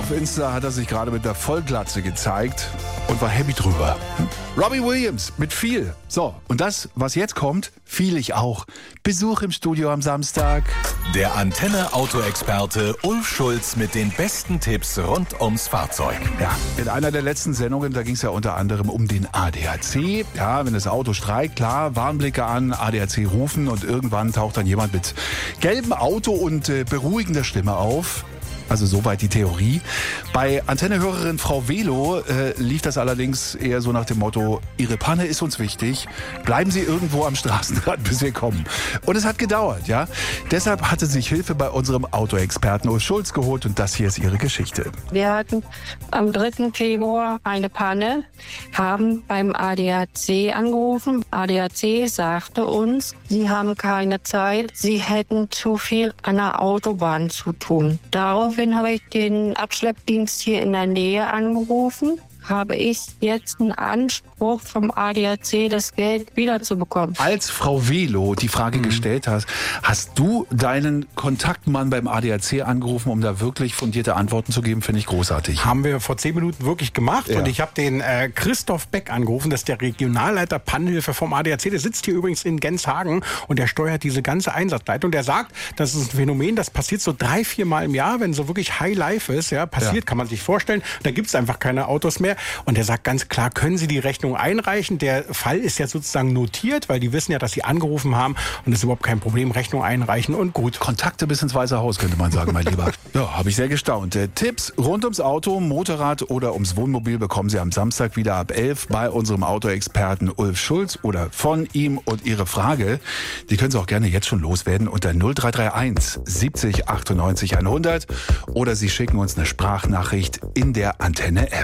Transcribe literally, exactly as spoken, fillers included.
Auf Insta hat er sich gerade mit der Vollglatze gezeigt und war happy drüber. Robbie Williams mit viel. So, und das, was jetzt kommt, viel ich auch. Besuch im Studio am Samstag. Der Antenne-Auto-Experte Ulf Schulz mit den besten Tipps rund ums Fahrzeug. Ja, in einer der letzten Sendungen, da ging es ja unter anderem um den A D A C. Ja, wenn das Auto streikt, klar, Warnblicke an, A D A C rufen und irgendwann taucht dann jemand mit gelbem Auto und äh, beruhigender Stimme auf. Also soweit die Theorie. Bei Antennehörerin Frau Velo äh, lief das allerdings eher so nach dem Motto, Ihre Panne ist uns wichtig, bleiben Sie irgendwo am Straßenrand, bis wir kommen. Und es hat gedauert, ja. Deshalb hatte sich Hilfe bei unserem Autoexperten Ulf Schulz geholt und das hier ist ihre Geschichte. Wir hatten am dritten Februar eine Panne, haben beim A D A C angerufen. A D A C sagte uns, sie haben keine Zeit, sie hätten zu viel an der Autobahn zu tun. Daraufhin habe ich den Abschleppdienst hier in der Nähe angerufen. Habe ich jetzt einen Anspruch vom A D A C, das Geld wiederzubekommen. Als Frau Velo die Frage mhm. gestellt hast, hast du deinen Kontaktmann beim A D A C angerufen, um da wirklich fundierte Antworten zu geben? Finde ich großartig. Haben wir vor zehn Minuten wirklich gemacht. Ja. Und ich habe den äh, Christoph Beck angerufen, das ist der Regionalleiter Pannenhilfe vom A D A C. Der sitzt hier übrigens in Genshagen und der steuert diese ganze Einsatzleitung. Der sagt, das ist ein Phänomen, das passiert so drei, vier Mal im Jahr, wenn so wirklich High Life ist. Ja, passiert, ja. Kann man sich vorstellen. Da gibt es einfach keine Autos mehr. Und er sagt ganz klar, können Sie die Rechnung einreichen? Der Fall ist ja sozusagen notiert, weil die wissen ja, dass Sie angerufen haben und es ist überhaupt kein Problem, Rechnung einreichen und gut. Kontakte bis ins Weiße Haus, könnte man sagen, mein Lieber. Ja, habe ich sehr gestaunt. Äh, Tipps rund ums Auto, Motorrad oder ums Wohnmobil bekommen Sie am Samstag wieder ab elf bei unserem Autoexperten Ulf Schulz oder von ihm. Und Ihre Frage, die können Sie auch gerne jetzt schon loswerden unter null drei drei eins siebzig achtundneunzig hundert oder Sie schicken uns eine Sprachnachricht in der Antenne-App.